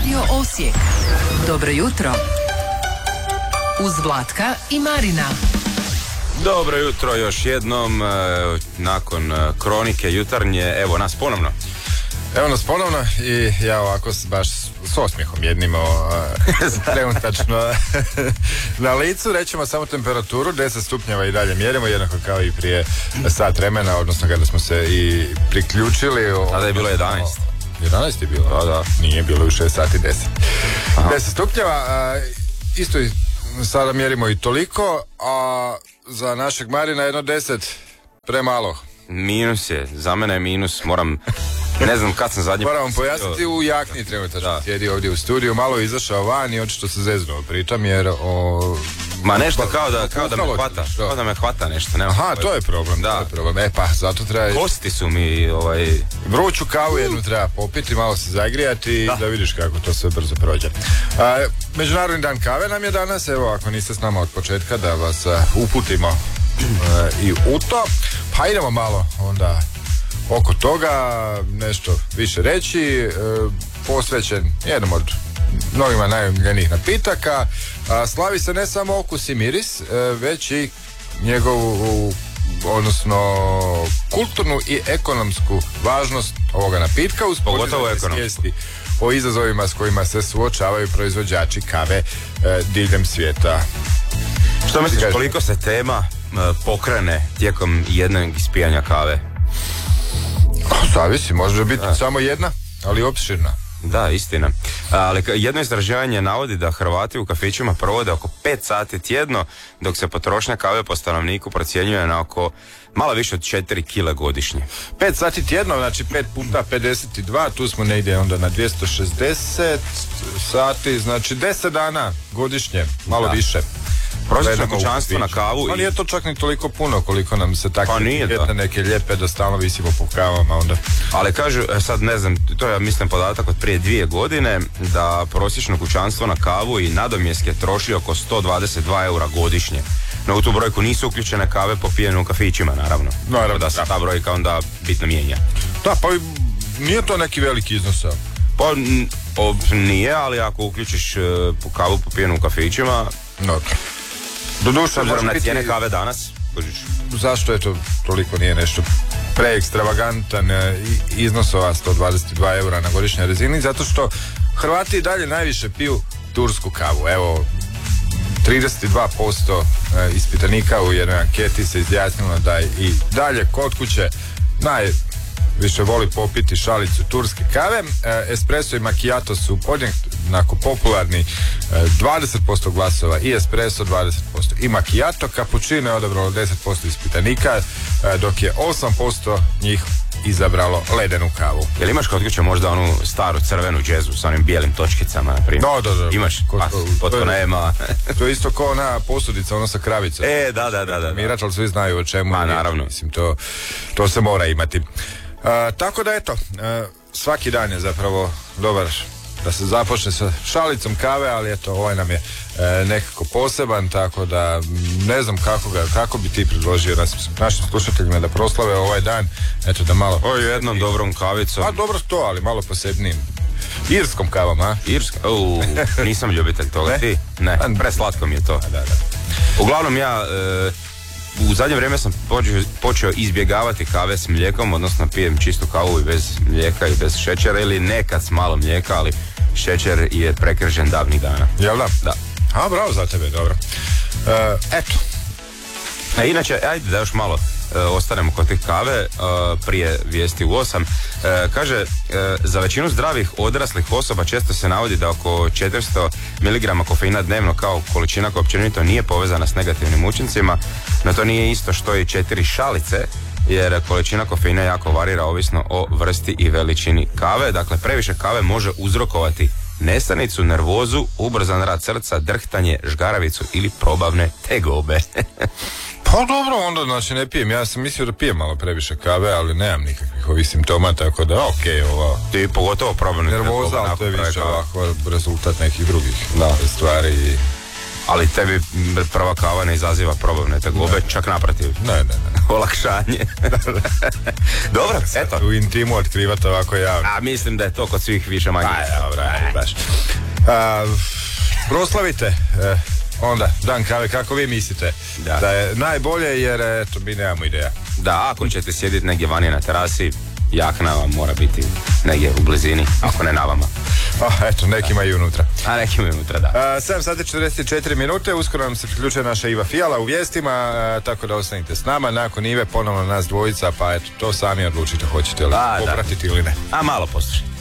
Radio Osijek. Dobro jutro. Uz Vlatka i Marina. Dobro jutro još jednom, nakon kronike jutarnje, evo nas ponovno. Evo nas ponovno i ja ovako baš s osmijehom jednim trenutačno na licu. Rećemo samo temperaturu, 10 stupnjeva i dalje mjerimo, jednako kao i prije sat vremena, odnosno kada smo se i priključili. Tada je bilo 11. 11 je bilo? Da. Nije bilo u 6 sati 10. Aha. 10 stupnjeva, isto i sada mjerimo i toliko, a za našeg Marina jedno 10 premalo. Minus je, za mene je minus, ne znam kad sam zadnji... Moram vam pojasniti, u jakni trenutačno sjedi ovdje u studiju, malo izašao van i očito se zeznuo pričam jer Ma nešto kao da me hvata, kao da me hvata nešto, nema. Aha, to je problem, da. To je problem. Pa, zato treba... Kosti su mi, Vruću kavu jednu treba popiti, malo se zagrijati i da vidiš kako to sve brzo prođe. Međunarodni dan kave nam je danas, evo ako niste s nama od početka da vas uputimo i u to. Pa idemo malo onda oko toga nešto više reći, posvećen jednom od mnogima najomiljenijih napitaka. Slavi se ne samo okus i miris, već i njegovu, odnosno kulturnu i ekonomsku važnost ovoga napitka, uz podizanje svijesti o izazovima s kojima se suočavaju proizvođači kave diljem svijeta. Što misliš, koliko se tema pokrene tijekom jednog ispijanja kave? Zavisi, može biti samo jedna, ali opširna. Da, istina. Ali jedno istraživanje navodi da Hrvati u kafićima provode oko 5 sati tjedno, dok se potrošnja kave po stanovniku procjenjuje na oko malo više od 4 kile godišnje. 5 sati tjedno, znači 5 puta 52, tu smo negdje onda na 260 sati, znači 10 dana godišnje, malo više. Prosječno kućanstvo na kavu. Ali nije to čak ni toliko puno koliko nam se tako neke lijepe da stalno visimo po kavama onda. Ali kažu, sad ne znam, to je mislim podatak od prije 2 godine, da prosječno kućanstvo na kavu i nadomjeske troši oko 122 eura godišnje. No u tu brojku nisu uključene kave popijene u kafićima, naravno. Da se ta brojka onda bitno mijenja. Da, pa nije to neki veliki iznos. Pa nije, ali ako uključiš kavu popijenu u kafićima... Doduše, obzirom na cijene kave danas, zašto je to toliko nije nešto preekstravagantan iznos ova 122 eura na godišnjoj razini? Zato što Hrvati i dalje najviše piju tursku kavu. Evo, 32% ispitanika u jednoj anketi se izjasnilo da i dalje kod kuće najviše voli popiti šalicu turske kave. Espresso i macchiato su podjednako popularni, 20% glasova i espresso, 20% i macchiato. Cappuccino je odabralo 10% ispitanika, dok je 8% njih izabralo ledenu kavu. Jel imaš kod kuće možda onu staru crvenu džezu sa onim bijelim točkicama, na primjer? Da. Imaš? Potko nema. To je isto kao ona posudica, ono sa kravicom. Da. Mirač, ali svi znaju o čemu. Naravno. Mislim, to se mora imati. Tako da eto, svaki dan je zapravo dobar da se započne sa šalicom kave, ali eto, ovaj nam je nekako poseban, tako da ne znam kako bi ti predložio našim slušateljima da proslave ovaj dan, eto da malo... jednom dobrom kavicom. Pa dobro to, ali malo posebnijim. Irskom kavom, a? Irska? Nisam ljubitelj toga. Ti? Ne, preslatko mi je to. Da. Uglavnom ja... U zadnje vrijeme sam počeo izbjegavati kave s mlijekom, odnosno pijem čistu kavu i bez mlijeka i bez šećera, ili nekad s malo mlijeka, ali šećer je prekržen davnih dana. Jel da? Da. A, bravo za tebe, dobro. Eto. Inače, ajde da još malo ostanemo kod tih kave, prije vijesti u 8. Kaže, za većinu zdravih odraslih osoba često se navodi da oko 400 mg kofeina dnevno kao količina koja općenito nije povezana s negativnim učincima, no to nije isto što i 4 šalice, jer količina kofeina jako varira ovisno o vrsti i veličini kave. Dakle, previše kave može uzrokovati nesanicu, nervozu, ubrzan rad srca, drhtanje, žgaravicu ili probavne tegobe. Pa dobro, onda znači ne pijem. Ja sam mislio da pijem malo previše kave, ali nemam nikakvih ovih simptoma, tako da ovo... Ti pogotovo probavne tegobe. Nervoza, ali to je više ovako rezultat nekih drugih stvari. Ali tebi prva kava ne izaziva probavne tegobe, čak naprotiv. Ne. Olakšanje. Dobro, eto. U intimu otkrivate ovako javno. A mislim da je to kod svih više manje. Dobro, baš. Proslavite onda dan kave, kako vi mislite da je najbolje, jer eto, mi nemamo ideja. Da, ako ćete sjediti negdje vani na terasi, jakna vam mora biti negdje u blizini, ako ne na vama. Eto, nekima i unutra. A nekima i unutra, da. 7 sati 44 minute, uskoro nam se priključuje naša Iva Fijala u vijestima, tako da ostanite s nama. Nakon Ive ponovno nas dvojica, pa eto, to sami odlučite hoćete li popratiti ili ne. A malo poslušajte.